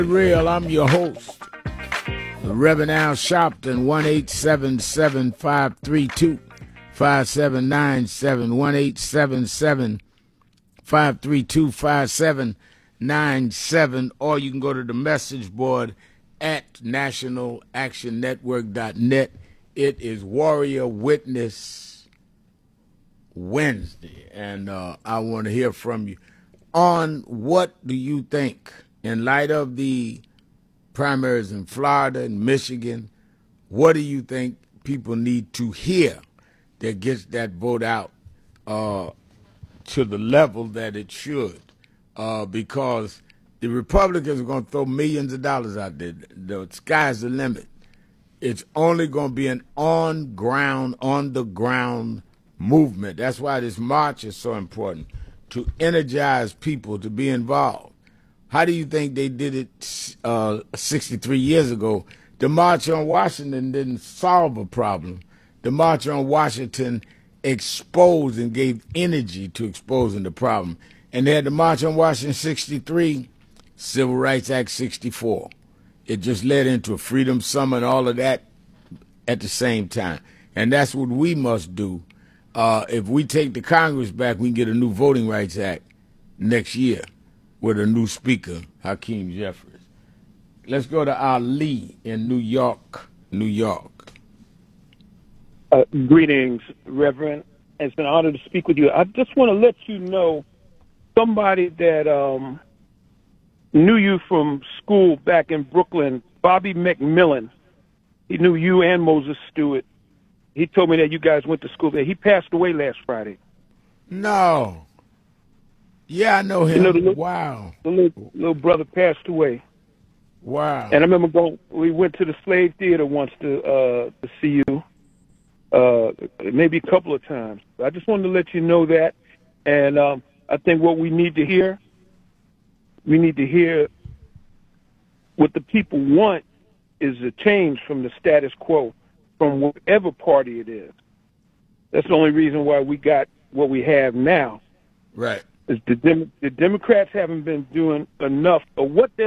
Real, I'm your host, the Reverend Al Sharpton, 1-877-532-5797, 1-877-532-5797, or you can go to the message board at nationalactionnetwork.net. It is Warrior Witness Wednesday, and I want to hear from you on what do you think in light of the primaries in Florida and Michigan. What do you think people need to hear that gets that vote out to the level that it should? Because the Republicans are going to throw millions of dollars out there. The sky's the limit. It's only going to be an on the ground movement. That's why this march is so important, to energize people to be involved. How do you think they did it 63 years ago? The March on Washington didn't solve a problem. The March on Washington exposed and gave energy to exposing the problem. And they had the March on Washington 63, Civil Rights Act 64. It just led into a Freedom Summer and all of that at the same time. And that's what we must do. If we take the Congress back, we can get a new Voting Rights Act next year with a new speaker, Hakeem Jeffries. Let's go to Ali in New York, New York. Greetings, Reverend. It's an honor to speak with you. I just want to let you know somebody that knew you from school back in Brooklyn, Bobby McMillan. He knew you and Moses Stewart. He told me that you guys went to school there. He passed away last Friday. No. Yeah, I know him. Wow. The little brother passed away. Wow. And I remember we went to the Slave Theater once to see you, maybe a couple of times. I just wanted to let you know that. And I think what we need to hear what the people want is a change from the status quo, from whatever party it is. That's the only reason why we got what we have now. Right. Is the Democrats haven't been doing enough of what they're